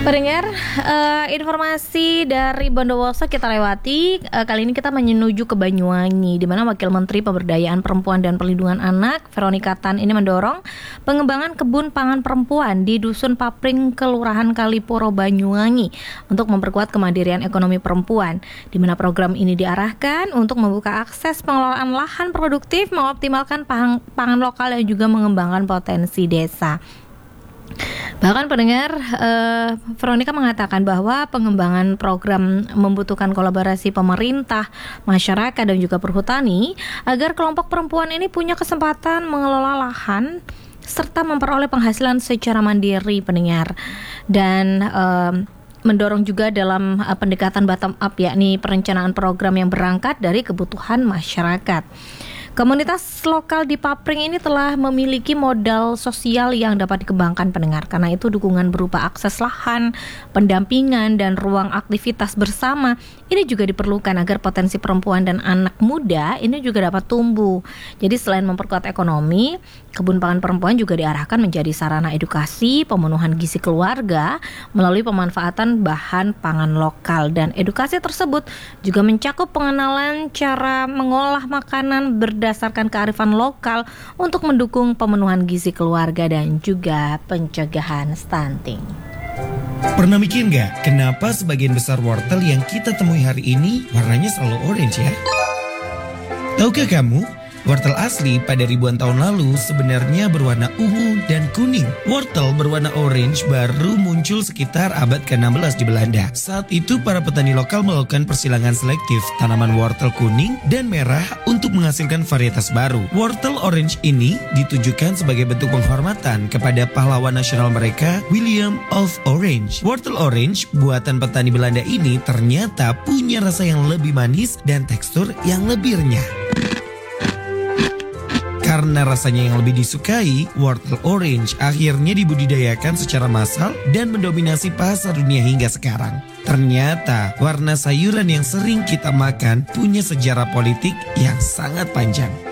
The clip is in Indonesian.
Pendengar, informasi dari Bondowoso kita lewati. Kali ini kita menuju ke Banyuwangi, di mana Wakil Menteri Pemberdayaan Perempuan dan Perlindungan Anak, Veronica Tan, ini mendorong pengembangan kebun pangan perempuan di Dusun Papring, Kelurahan Kalipuro, Banyuwangi, untuk memperkuat kemandirian ekonomi perempuan, di mana program ini diarahkan untuk membuka akses pengelolaan lahan produktif, mengoptimalkan pangan lokal dan juga mengembangkan potensi desa. Bahkan pendengar, Veronica mengatakan bahwa pengembangan program membutuhkan kolaborasi pemerintah, masyarakat dan juga perhutani agar kelompok perempuan ini punya kesempatan mengelola lahan serta memperoleh penghasilan secara mandiri, pendengar. Dan mendorong juga dalam pendekatan bottom up, yakni perencanaan program yang berangkat dari kebutuhan masyarakat. Komunitas lokal di Papring ini telah memiliki modal sosial yang dapat dikembangkan, pendengar. Karena itu dukungan berupa akses lahan, pendampingan, dan ruang aktivitas bersama ini juga diperlukan agar potensi perempuan dan anak muda ini juga dapat tumbuh. Jadi selain memperkuat ekonomi, kebun pangan perempuan juga diarahkan menjadi sarana edukasi, pemenuhan gizi keluarga melalui pemanfaatan bahan pangan lokal. Dan edukasi tersebut juga mencakup pengenalan cara mengolah makanan berdasarkan kearifan lokal untuk mendukung pemenuhan gizi keluarga dan juga pencegahan stunting. Pernah mikir nggak kenapa sebagian besar wortel yang kita temui hari ini warnanya selalu orange ya? Tahukah kamu? Wortel asli pada ribuan tahun lalu sebenarnya berwarna ungu dan kuning. Wortel berwarna orange baru muncul sekitar abad ke-16 di Belanda. Saat itu para petani lokal melakukan persilangan selektif tanaman wortel kuning dan merah untuk menghasilkan varietas baru. Wortel orange ini ditujukan sebagai bentuk penghormatan kepada pahlawan nasional mereka, William of Orange. Wortel orange buatan petani Belanda ini ternyata punya rasa yang lebih manis dan tekstur yang lebih renyah. Karena rasanya yang lebih disukai, wortel orange akhirnya dibudidayakan secara massal dan mendominasi pasar dunia hingga sekarang. Ternyata warna sayuran yang sering kita makan punya sejarah politik yang sangat panjang.